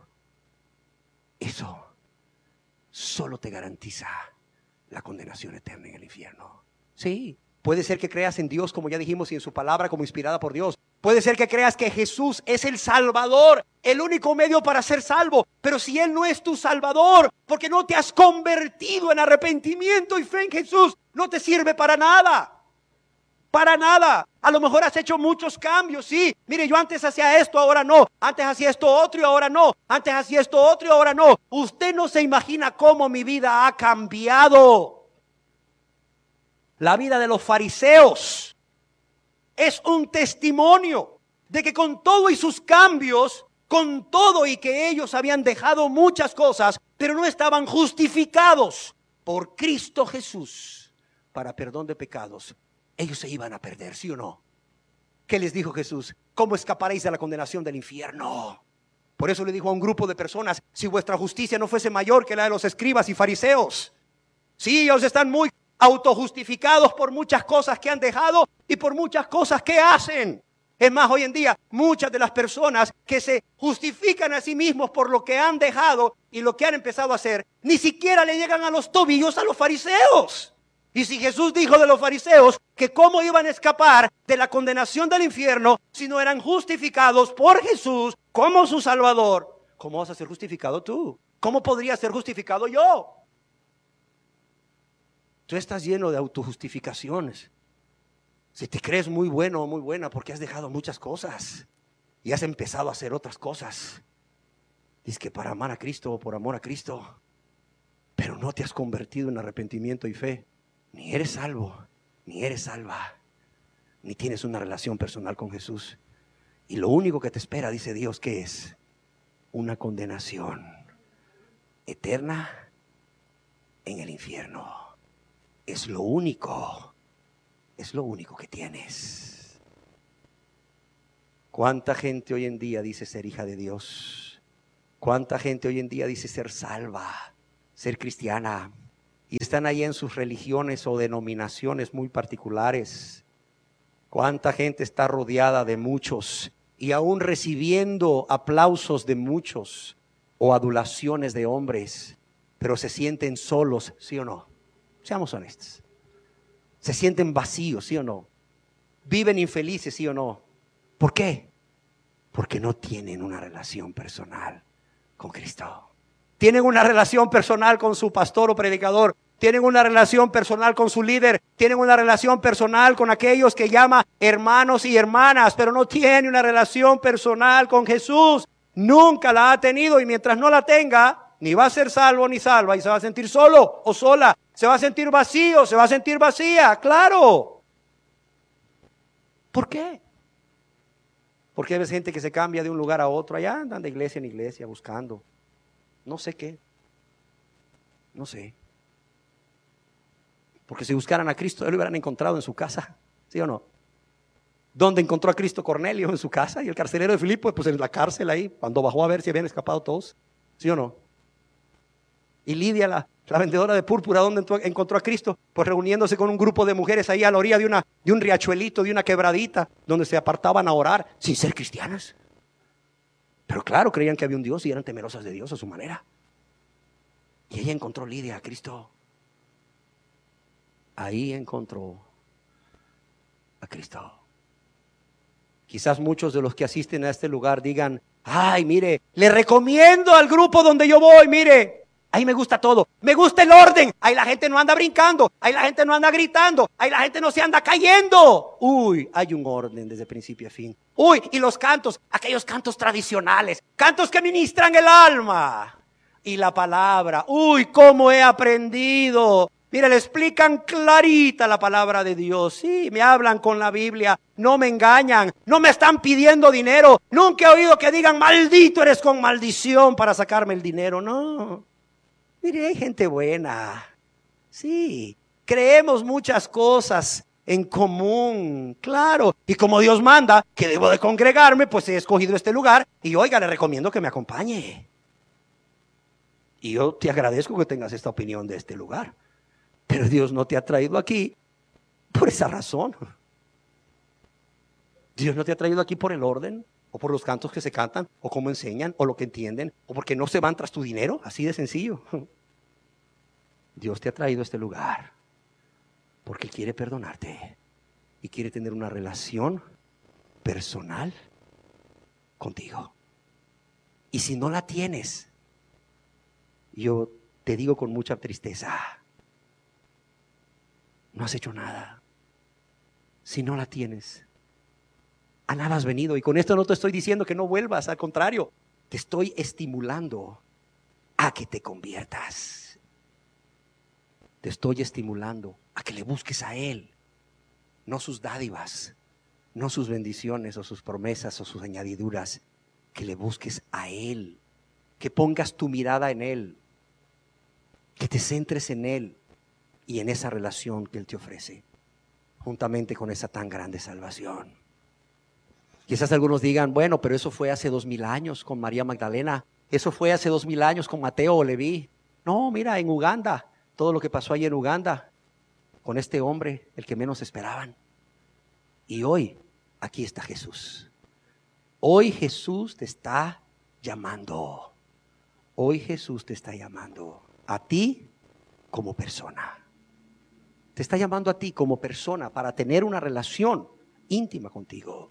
eso solo te garantiza la condenación eterna en el infierno. Sí, puede ser que creas en Dios, como ya dijimos, y en su palabra como inspirada por Dios. Puede ser que creas que Jesús es el Salvador, el único medio para ser salvo. Pero si Él no es tu Salvador, porque no te has convertido en arrepentimiento y fe en Jesús, no te sirve para nada. Para nada. A lo mejor has hecho muchos cambios, sí. Mire, yo antes hacía esto, ahora no. Antes hacía esto otro y ahora no. Antes hacía esto otro y ahora no. Usted no se imagina cómo mi vida ha cambiado. La vida de los fariseos es un testimonio de que con todo y sus cambios, con todo y que ellos habían dejado muchas cosas, pero no estaban justificados por Cristo Jesús para perdón de pecados, ellos se iban a perder, ¿sí o no? ¿Qué les dijo Jesús? ¿Cómo escaparéis de la condenación del infierno? Por eso le dijo a un grupo de personas: si vuestra justicia no fuese mayor que la de los escribas y fariseos. Sí, ellos están muy autojustificados por muchas cosas que han dejado y por muchas cosas que hacen. Es más, hoy en día muchas de las personas que se justifican a sí mismos por lo que han dejado y lo que han empezado a hacer, ni siquiera le llegan a los tobillos a los fariseos. Y si Jesús dijo de los fariseos que cómo iban a escapar de la condenación del infierno si no eran justificados por Jesús como su Salvador, ¿cómo vas a ser justificado tú? ¿Cómo podría ser justificado yo? Tú estás lleno de autojustificaciones. Si te crees muy bueno o muy buena porque has dejado muchas cosas y has empezado a hacer otras cosas. Dices que para amar a Cristo o por amor a Cristo, pero no te has convertido en arrepentimiento y fe. Ni eres salvo, ni eres salva, ni tienes una relación personal con Jesús. Y lo único que te espera, dice Dios, ¿qué es? Una condenación eterna en el infierno. Es lo único, es lo único que tienes. ¿Cuánta gente hoy en día dice ser hija de Dios? ¿Cuánta gente hoy en día dice ser salva, ser cristiana? Y están ahí en sus religiones o denominaciones muy particulares. ¿Cuánta gente está rodeada de muchos y aún recibiendo aplausos de muchos o adulaciones de hombres, pero se sienten solos, ¿sí o no? Seamos honestos. Se sienten vacíos, ¿sí o no? Viven infelices, ¿sí o no? ¿Por qué? Porque no tienen una relación personal con Cristo. Tienen una relación personal con su pastor o predicador. Tienen una relación personal con su líder. Tienen una relación personal con aquellos que llama hermanos y hermanas, pero no tiene una relación personal con Jesús. Nunca la ha tenido, y mientras no la tenga, ni va a ser salvo ni salva, y se va a sentir solo o sola. Se va a sentir vacío, se va a sentir vacía, claro. ¿Por qué? Porque hay gente que se cambia de un lugar a otro, allá andan de iglesia en iglesia buscando no sé qué, no sé. Porque si buscaran a Cristo, lo hubieran encontrado en su casa, ¿sí o no? ¿Dónde encontró a Cristo Cornelio? En su casa. Y el carcelero de Filipo, pues en la cárcel ahí, cuando bajó a ver si habían escapado todos, ¿sí o no? Y Lidia, la, la vendedora de púrpura, ¿dónde encontró a Cristo? Pues reuniéndose con un grupo de mujeres ahí a la orilla de, una, de un riachuelito, de una quebradita, donde se apartaban a orar, sin ser cristianas. Pero claro, creían que había un Dios y eran temerosas de Dios a su manera. Y ella encontró Lidia a Cristo. Ahí encontró a Cristo. Quizás muchos de los que asisten a este lugar digan, ay, mire, le recomiendo al grupo donde yo voy, mire, ahí me gusta todo, me gusta el orden, ahí la gente no anda brincando, ahí la gente no anda gritando, ahí la gente no se anda cayendo. Uy, hay un orden desde principio a fin. Uy, y los cantos, aquellos cantos tradicionales, cantos que ministran el alma. Y la palabra, uy, cómo he aprendido. Mira, le explican clarita la palabra de Dios. Sí, me hablan con la Biblia, no me engañan, no me están pidiendo dinero. Nunca he oído que digan, maldito eres con maldición para sacarme el dinero. No, mire, hay gente buena. Sí, creemos muchas cosas en común, claro. Y como Dios manda que debo de congregarme, pues he escogido este lugar. Y oiga, le recomiendo que me acompañe. Y yo te agradezco que tengas esta opinión de este lugar. Pero Dios no te ha traído aquí por esa razón. Dios no te ha traído aquí por el orden, o por los cantos que se cantan, o cómo enseñan, o lo que entienden, o porque no se van tras tu dinero, así de sencillo. Dios te ha traído a este lugar porque quiere perdonarte y quiere tener una relación personal contigo. Y si no la tienes, yo te digo con mucha tristeza, no has hecho nada. Si no la tienes, a nada has venido. Y con esto no te estoy diciendo que no vuelvas, al contrario, te estoy estimulando a que te conviertas. Te estoy estimulando a que le busques a Él, no sus dádivas, no sus bendiciones o sus promesas o sus añadiduras, que le busques a Él, que pongas tu mirada en Él, que te centres en Él y en esa relación que Él te ofrece, juntamente con esa tan grande salvación. Quizás algunos digan, bueno, pero eso fue hace dos mil años con María Magdalena, eso fue hace dos mil años con Mateo o Leví. No, mira, en Uganda, todo lo que pasó ahí en Uganda, con este hombre, el que menos esperaban. Y hoy, aquí está Jesús. Hoy Jesús te está llamando. Hoy Jesús te está llamando a ti como persona. Te está llamando a ti como persona para tener una relación íntima contigo.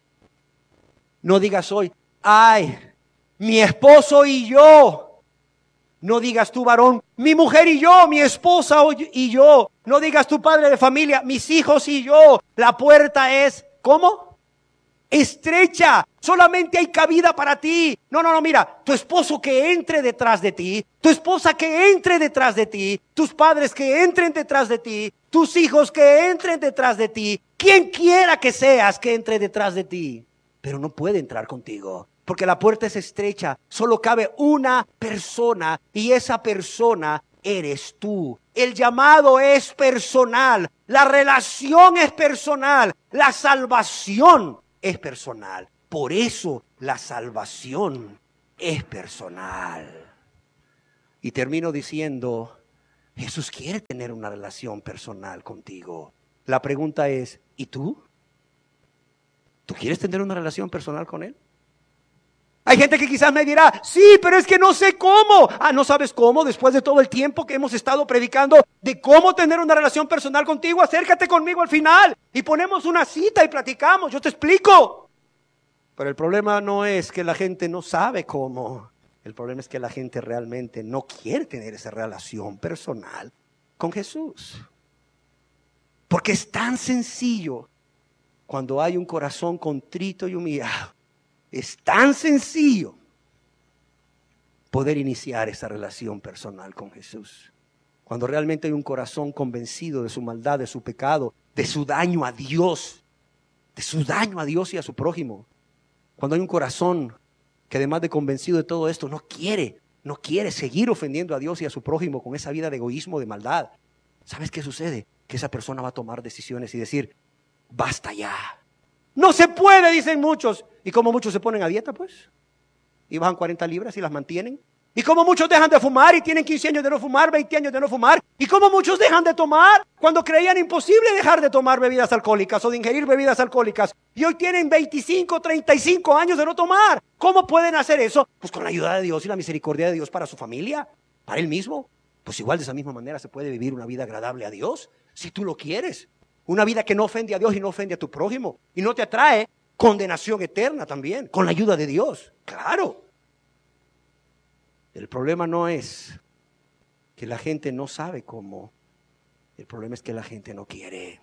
No digas hoy, ay, mi esposo y yo. No digas tú, varón, mi mujer y yo, mi esposa y yo. No digas tu padre de familia, mis hijos y yo. La puerta es, ¿cómo? Estrecha. Solamente hay cabida para ti. No, no, no, mira, tu esposo que entre detrás de ti, tu esposa que entre detrás de ti, tus padres que entren detrás de ti, tus hijos que entren detrás de ti, quien quiera que seas que entre detrás de ti, pero no puede entrar contigo. Porque la puerta es estrecha, solo cabe una persona y esa persona eres tú. El llamado es personal, la relación es personal, la salvación es personal. Por eso la salvación es personal. Y termino diciendo, Jesús quiere tener una relación personal contigo. La pregunta es, ¿y tú? ¿Tú quieres tener una relación personal con Él? Hay gente que quizás me dirá, sí, pero es que no sé cómo. Ah, ¿no sabes cómo? Después de todo el tiempo que hemos estado predicando de cómo tener una relación personal contigo, acércate conmigo al final y ponemos una cita y platicamos, yo te explico. Pero el problema no es que la gente no sabe cómo. El problema es que la gente realmente no quiere tener esa relación personal con Jesús. Porque es tan sencillo cuando hay un corazón contrito y humillado. Es tan sencillo poder iniciar esa relación personal con Jesús. Cuando realmente hay un corazón convencido de su maldad, de su pecado, de su daño a Dios, de su daño a Dios y a su prójimo. Cuando hay un corazón que además de convencido de todo esto, no quiere, no quiere seguir ofendiendo a Dios y a su prójimo con esa vida de egoísmo, de maldad. ¿Sabes qué sucede? Que esa persona va a tomar decisiones y decir, basta ya. No se puede, dicen muchos. ¿Y cómo muchos se ponen a dieta, pues? Y bajan cuarenta libras y las mantienen. ¿Y cómo muchos dejan de fumar y tienen quince años de no fumar, veinte años de no fumar? ¿Y cómo muchos dejan de tomar cuando creían imposible dejar de tomar bebidas alcohólicas o de ingerir bebidas alcohólicas? Y hoy tienen veinticinco, treinta y cinco años de no tomar. ¿Cómo pueden hacer eso? Pues con la ayuda de Dios y la misericordia de Dios para su familia, para él mismo. Pues igual de esa misma manera se puede vivir una vida agradable a Dios, si tú lo quieres. Una vida que no ofende a Dios y no ofende a tu prójimo. Y no te atrae condenación eterna también, con la ayuda de Dios. Claro. El problema no es que la gente no sabe cómo. El problema es que la gente no quiere.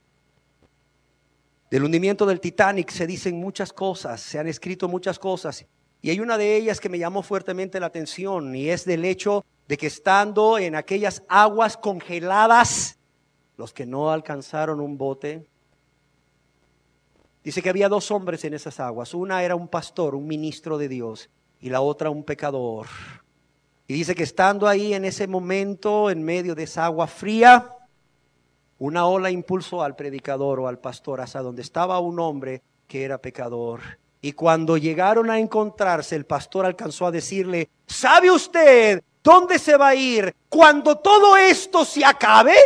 Del hundimiento del Titanic se dicen muchas cosas, se han escrito muchas cosas. Y hay una de ellas que me llamó fuertemente la atención y es del hecho de que estando en aquellas aguas congeladas, los que no alcanzaron un bote, dice que había dos hombres en esas aguas. Una era un pastor, un ministro de Dios, y la otra un pecador. Y dice que estando ahí en ese momento, en medio de esa agua fría, una ola impulsó al predicador o al pastor hasta donde estaba un hombre que era pecador. Y cuando llegaron a encontrarse, el pastor alcanzó a decirle, ¿sabe usted dónde se va a ir cuando todo esto se acabe?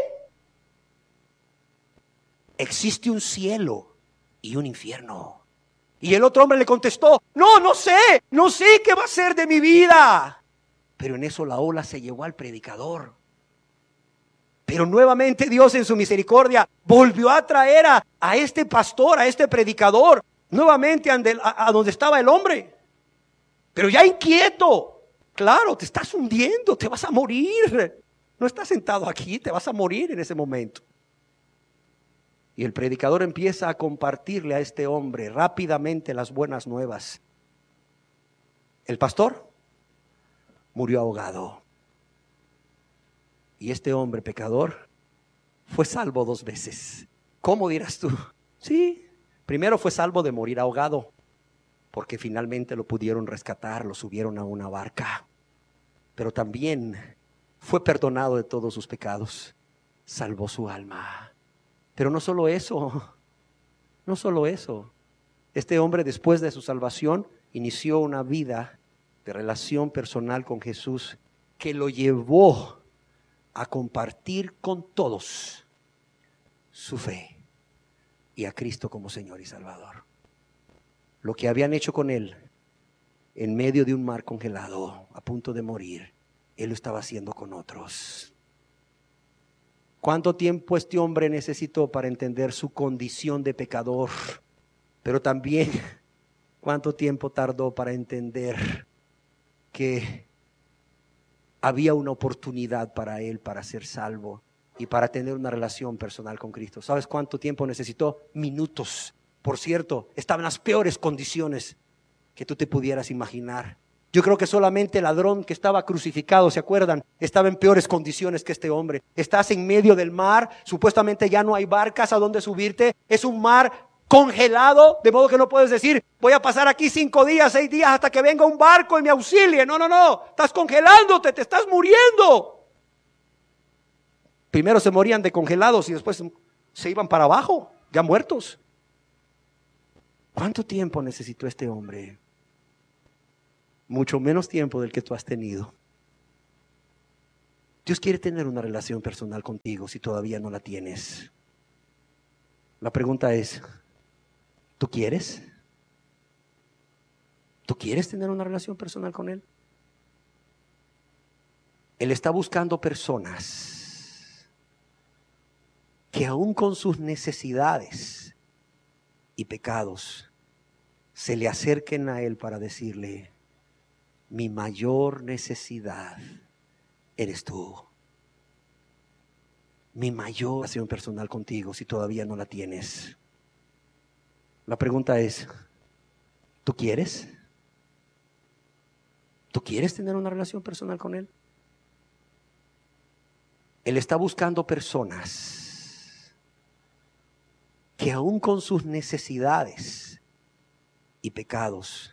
Existe un cielo y un infierno. Y el otro hombre le contestó, no, no sé, no sé qué va a ser de mi vida. Pero en eso la ola se llevó al predicador. Pero nuevamente Dios en su misericordia volvió a traer a, a este pastor, a este predicador, nuevamente a, a donde estaba el hombre. Pero ya inquieto. Claro, te estás hundiendo, te vas a morir. No estás sentado aquí, te vas a morir en ese momento. Y el predicador empieza a compartirle a este hombre rápidamente las buenas nuevas. El pastor murió ahogado. Y este hombre pecador fue salvo dos veces. ¿Cómo dirás tú? Sí, primero fue salvo de morir ahogado, porque finalmente lo pudieron rescatar, lo subieron a una barca. Pero también fue perdonado de todos sus pecados, salvó su alma. Pero no solo eso, no solo eso. Este hombre, después de su salvación, inició una vida de relación personal con Jesús que lo llevó a compartir con todos su fe y a Cristo como Señor y Salvador. Lo que habían hecho con él en medio de un mar congelado, a punto de morir, él lo estaba haciendo con otros. ¿Cuánto tiempo este hombre necesitó para entender su condición de pecador? Pero también, ¿cuánto tiempo tardó para entender que había una oportunidad para él para ser salvo y para tener una relación personal con Cristo? ¿Sabes cuánto tiempo necesitó? Minutos. Por cierto, estaba en las peores condiciones que tú te pudieras imaginar. Yo creo que solamente el ladrón que estaba crucificado, ¿se acuerdan? Estaba en peores condiciones que este hombre. Estás en medio del mar, supuestamente ya no hay barcas a donde subirte. Es un mar congelado, de modo que no puedes decir, voy a pasar aquí cinco días, seis días hasta que venga un barco y me auxilie. No, no, no, estás congelándote, te estás muriendo. Primero se morían de congelados y después se iban para abajo, ya muertos. ¿Cuánto tiempo necesitó este hombre? Mucho menos tiempo del que tú has tenido. Dios quiere tener una relación personal contigo si todavía no la tienes. La pregunta es, ¿tú quieres? ¿Tú quieres tener una relación personal con Él? Él está buscando personas que aún con sus necesidades y pecados se le acerquen a Él para decirle, mi mayor necesidad eres tú. Mi mayor relación personal contigo, si todavía no la tienes. La pregunta es, ¿tú quieres? ¿Tú quieres tener una relación personal con Él? Él está buscando personas que aún con sus necesidades y pecados